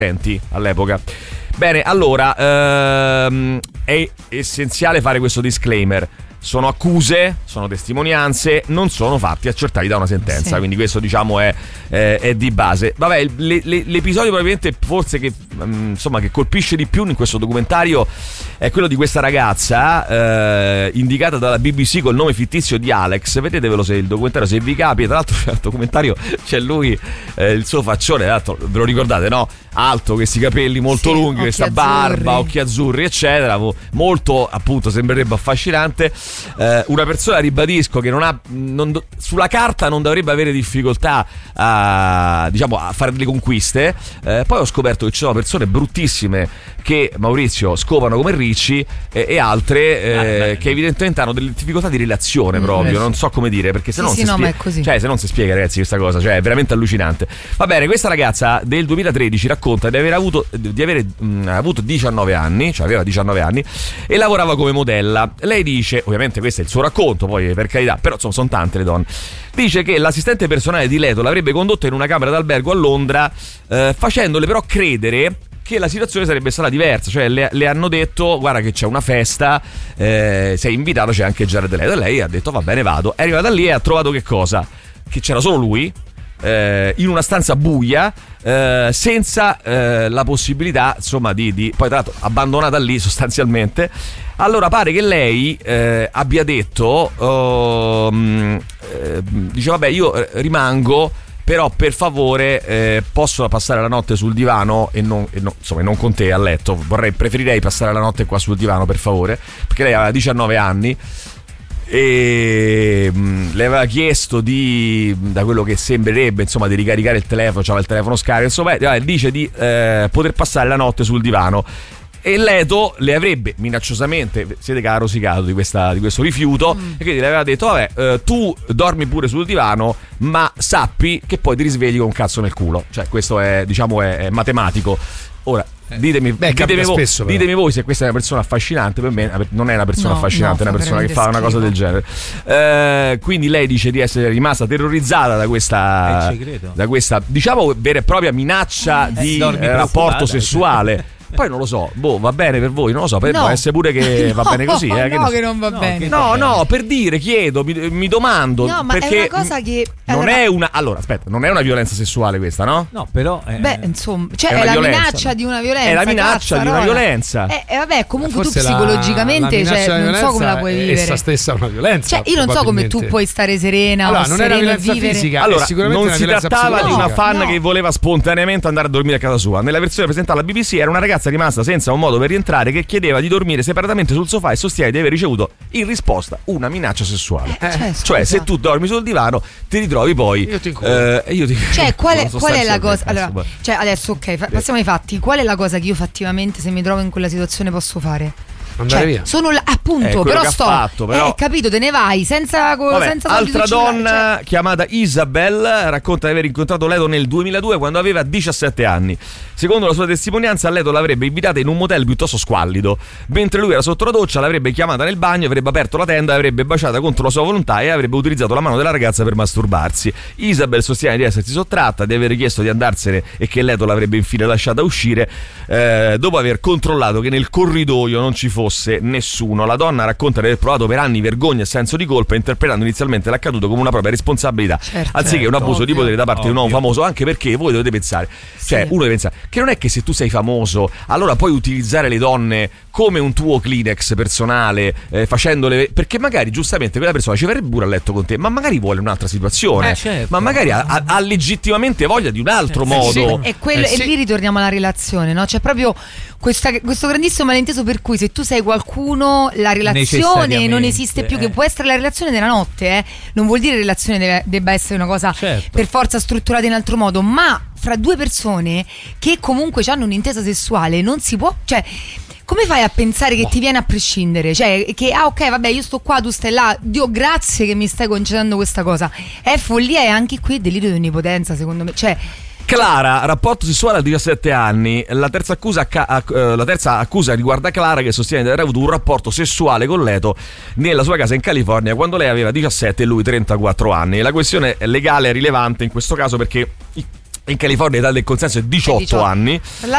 all'epoca. Bene, allora è essenziale fare questo disclaimer. Sono accuse, sono testimonianze, non sono fatti accertati da una sentenza, quindi questo diciamo è di base. Vabbè, l'episodio probabilmente forse che insomma che colpisce di più in questo documentario è quello di questa ragazza indicata dalla BBC col nome fittizio di Alex. Vedetevelo se il documentario, se vi capita. Tra l'altro al documentario c'è lui, il suo faccione, tra l'altro ve lo ricordate, no? Alto, questi capelli molto lunghi, questa barba, occhi azzurri eccetera, molto appunto sembrerebbe affascinante. Una persona, ribadisco, che sulla carta non dovrebbe avere difficoltà a fare delle conquiste. Poi ho scoperto che ci sono persone bruttissime che, Maurizio, scopano come ricci e altre che evidentemente hanno delle difficoltà di relazione proprio, non so come dire, perché se non si spiega, ma è così. Cioè se non si spiega, ragazzi, questa cosa, cioè è veramente allucinante. Va bene, questa ragazza del 2013 racconta di aver avuto 19 anni, cioè aveva 19 anni e lavorava come modella. Lei dice, ovviamente questo è il suo racconto, poi per carità, però insomma sono tante le donne. Dice che l'assistente personale di Leto l'avrebbe condotta in una camera d'albergo a Londra, facendole però credere che la situazione sarebbe stata diversa. Cioè le hanno detto: guarda che c'è una festa, sei invitato, c'è anche Jared Leto. E lei ha detto: va bene, vado. È arrivata lì e ha trovato che cosa? Che c'era solo lui, in una stanza buia, senza la possibilità, insomma, di poi tra l'altro abbandonata lì sostanzialmente. Allora pare che lei abbia detto, dice: vabbè, io rimango, però per favore posso passare la notte sul divano e non con te a letto. Preferirei passare la notte qua sul divano, per favore, perché lei aveva 19 anni e le aveva chiesto da quello che sembrerebbe, insomma, di ricaricare il telefono, c'aveva il telefono scarico, insomma, dice di poter passare la notte sul divano. E Leto le avrebbe minacciosamente, siete che ha rosicato di questo rifiuto, e quindi le aveva detto: vabbè, tu dormi pure sul divano, ma sappi che poi ti risvegli con un cazzo nel culo. Cioè questo è, diciamo, è matematico. Ora ditemi voi se questa è una persona affascinante. Per me non è una persona affascinante, è una persona che fa una cosa del genere. Quindi lei dice di essere rimasta terrorizzata da questa diciamo vera e propria minaccia di rapporto sessuale. Poi non lo so, va bene per voi, non lo so, può essere pure che va bene così, che non va bene. No, per dire, chiedo, mi domando, no, ma perché è una cosa che non è una, allora aspetta, non è una violenza sessuale questa, no? No, però insomma, cioè è la minaccia di una violenza. È la minaccia di una violenza. Vabbè, comunque tu psicologicamente, cioè non so come la puoi vivere. Essa stessa è una violenza. Cioè io non so come tu puoi stare serena, allora, o non serena, era violenza vivere. fisica, allora sicuramente non si trattava di una fan che voleva spontaneamente andare a dormire a casa sua. Nella versione presentata alla BBC era una ragazza rimasta senza un modo per rientrare, che chiedeva di dormire separatamente sul sofà e sostiene di aver ricevuto in risposta una minaccia sessuale. Cioè se tu dormi sul divano ti ritrovi poi io ti cioè qual è la cosa? Allora, cioè adesso passiamo ai fatti. Qual è la cosa che io fattivamente, se mi trovo in quella situazione, posso fare? Andare via. Sono appunto, però capito, te ne vai senza altra donna chiamata Isabel racconta di aver incontrato Leto nel 2002 quando aveva 17 anni. Secondo la sua testimonianza, Leto l'avrebbe invitata in un motel piuttosto squallido. Mentre lui era sotto la doccia, l'avrebbe chiamata nel bagno, avrebbe aperto la tenda, l'avrebbe baciata contro la sua volontà e avrebbe utilizzato la mano della ragazza per masturbarsi. Isabel sostiene di essersi sottratta, di aver chiesto di andarsene e che Leto l'avrebbe infine lasciata uscire dopo aver controllato che nel corridoio non ci fosse nessuno. La donna racconta di aver provato per anni vergogna e senso di colpa, interpretando inizialmente l'accaduto come una propria responsabilità, anziché un abuso di potere da parte di un uomo famoso. Anche perché voi dovete pensare, cioè uno deve pensare che non è che se tu sei famoso allora puoi utilizzare le donne come un tuo Kleenex personale, facendole, perché magari giustamente quella persona ci verrebbe pure a letto con te, ma magari vuole un'altra situazione, ma magari ha legittimamente voglia di un altro modo. E lì ritorniamo alla relazione, no? C'è proprio questo grandissimo malinteso per cui se tu sei qualcuno, la relazione non esiste più, che può essere la relazione della notte, non vuol dire relazione debba essere una cosa per forza strutturata in altro modo, ma fra due persone che comunque hanno un'intesa sessuale non si può, cioè come fai a pensare che ti viene a prescindere? Cioè che ok, vabbè, io sto qua, tu stai là, Dio grazie che mi stai concedendo questa cosa. È follia, e anche qui è delirio di onnipotenza, secondo me. Cioè Clara, rapporto sessuale a 17 anni. La terza accusa riguarda Clara, che sostiene di aver avuto un rapporto sessuale con Leto nella sua casa in California quando lei aveva 17 e lui 34 anni. La questione legale è rilevante in questo caso perché In California l'età del consenso è 18 anni.